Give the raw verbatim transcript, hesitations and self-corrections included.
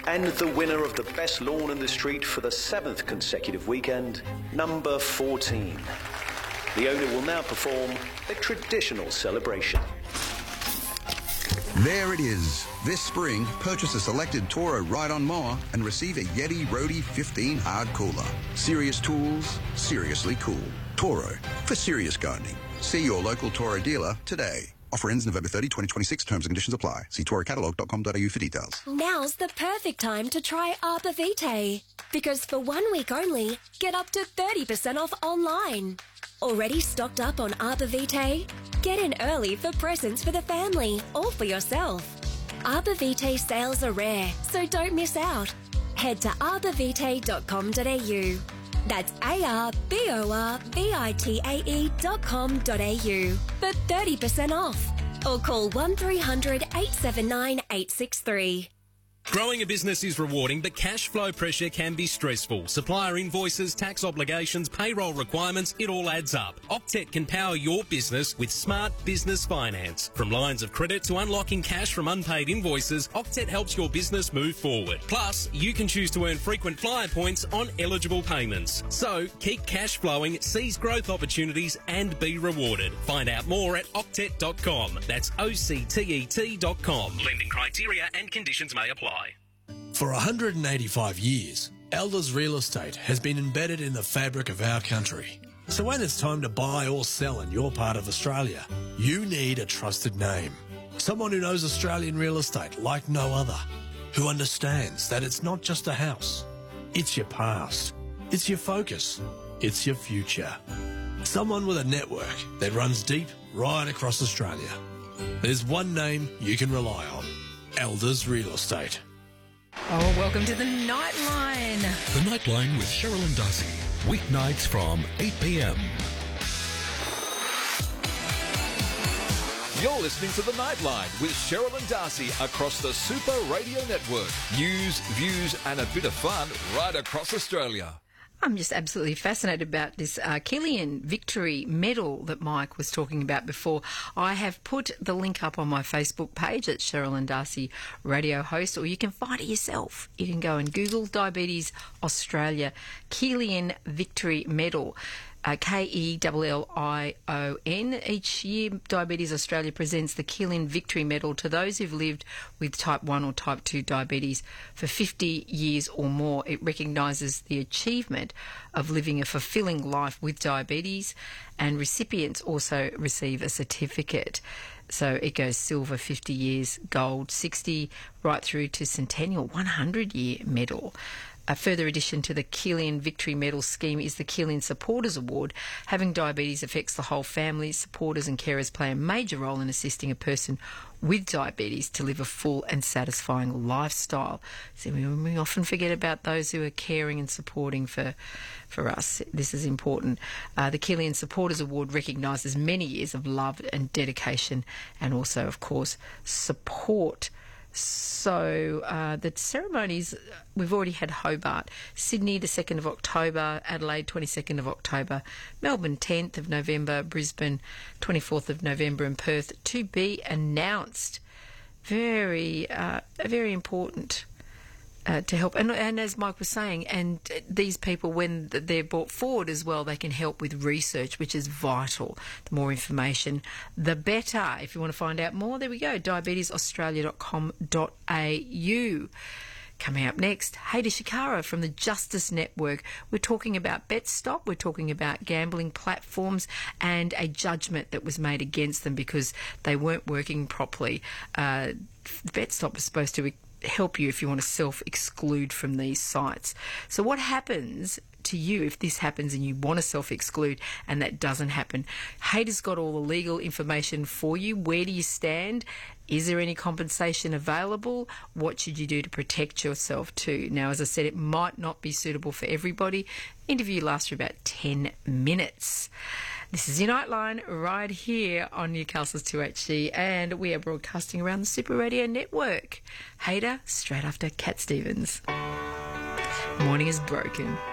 And the winner of the best lawn in the street for the seventh consecutive weekend, number fourteen. The owner will now perform a traditional celebration. There it is. This spring, purchase a selected Toro ride-on mower and receive a Yeti Roadie fifteen hard cooler. Serious tools, seriously cool. Toro, for serious gardening. See your local Toro dealer today. Offer ends November thirtieth, twenty twenty-six. Terms and conditions apply. See toro catalog dot com dot a u for details. Now's the perfect time to try Arbor Vitae. Because for one week only, get up to thirty percent off online. Already stocked up on Arbor Vitae? Get in early for presents for the family or for yourself. Arbor Vitae sales are rare, so don't miss out. Head to arbor vitae dot com dot a u. That's A R B O R V I T A E dot com dot a u for thirty percent off. Or call one three hundred eight seven nine eight six three. Growing a business is rewarding, but cash flow pressure can be stressful. Supplier invoices, tax obligations, payroll requirements, it all adds up. Octet can power your business with smart business finance. From lines of credit to unlocking cash from unpaid invoices, Octet helps your business move forward. Plus, you can choose to earn frequent flyer points on eligible payments. So, keep cash flowing, seize growth opportunities and be rewarded. Find out more at octet dot com. That's O C T E T dot com. Lending criteria and conditions may apply. For one hundred eighty-five years, Elders Real Estate has been embedded in the fabric of our country. So when it's time to buy or sell in your part of Australia, you need a trusted name. Someone who knows Australian real estate like no other, who understands that it's not just a house, it's your past, it's your focus, it's your future. Someone with a network that runs deep right across Australia. There's one name you can rely on. Elders Real Estate. Oh, welcome to the Nightline. The Nightline with Cheryl and Darcy. Weeknights from eight p m. You're listening to The Nightline with Cheryl and Darcy across the Super Radio Network. News, views and a bit of fun right across Australia. I'm just absolutely fascinated about this uh, Killian Victory Medal that Mike was talking about before. I have put the link up on my Facebook page at Cheryl and Darcy Radio Host, or you can find it yourself. You can go and Google Diabetes Australia Killian Victory Medal. Uh, K E L L I O N. Each year, Diabetes Australia presents the Killian Victory Medal to those who've lived with type one or type two diabetes for fifty years or more. It recognises the achievement of living a fulfilling life with diabetes, and recipients also receive a certificate. So it goes silver fifty years, gold sixty, right through to centennial one hundred year medal. A further addition to the Killian Victory Medal scheme is the Killian Supporters Award. Having diabetes affects the whole family. Supporters and carers play a major role in assisting a person with diabetes to live a full and satisfying lifestyle. So we, we often forget about those who are caring and supporting for for us. This is important. Uh, the Killian Supporters Award recognises many years of love and dedication, and also, of course, support. So uh, the ceremonies, we've already had Hobart, Sydney the second of October, Adelaide twenty-second of October, Melbourne tenth of November, Brisbane twenty-fourth of November, and Perth to be announced. Very, uh, very important uh, to help. And, and as Mike was saying, and these people, when they're brought forward as well, they can help with research, which is vital. The more information, the better. If you want to find out more, there we go, diabetes australia dot com dot a u. Coming up next, Hayder Shikara from the Justice Network. We're talking about BetStop, we're talking about gambling platforms and a judgment that was made against them because they weren't working properly. Uh, BetStop is supposed to help you if you want to self-exclude from these sites. So what happens to you if this happens and you want to self-exclude and that doesn't happen? Hayder's got all the legal information for you. Where do you stand? Is there any compensation available? What should you do to protect yourself too? Now, as I said, it might not be suitable for everybody. Interview lasts for about ten minutes. This is your Nightline right here on Newcastle's two H D, and we are broadcasting around the Super Radio Network. Hayder, straight after Cat Stevens. Morning is broken.